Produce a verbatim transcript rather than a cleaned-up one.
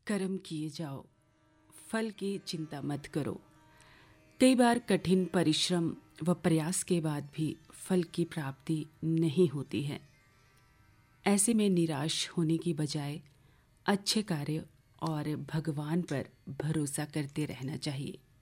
कर्म किए जाओ, फल की चिंता मत करो। कई बार कठिन परिश्रम व प्रयास के बाद भी फल की प्राप्ति नहीं होती है। ऐसे में निराश होने की बजाय अच्छे कार्य और भगवान पर भरोसा करते रहना चाहिए।